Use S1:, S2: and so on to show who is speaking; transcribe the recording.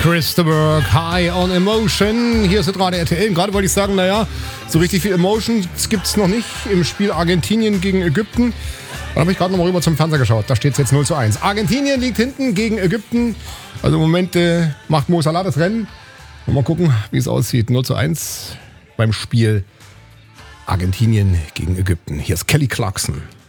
S1: Christopher, High on Emotion. Hier ist es gerade RTL. Und gerade wollte ich sagen, naja, so richtig viel Emotions gibt es noch nicht im Spiel Argentinien gegen Ägypten. Dann habe ich gerade nochmal rüber zum Fernseher geschaut. Da steht es jetzt 0:1. Argentinien liegt hinten gegen Ägypten. Also im Moment macht Mo Salah das Rennen. Und mal gucken, wie es aussieht. 0:1 beim Spiel Argentinien gegen Ägypten. Hier ist Kelly Clarkson.